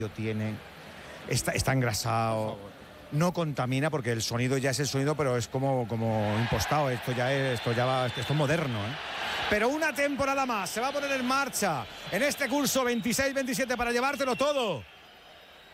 tiene, está engrasado, no contamina porque el sonido ya es el sonido, pero es como impostado. Esto es moderno, ¿eh? Pero una temporada más se va a poner en marcha en este curso 26-27 para llevártelo todo.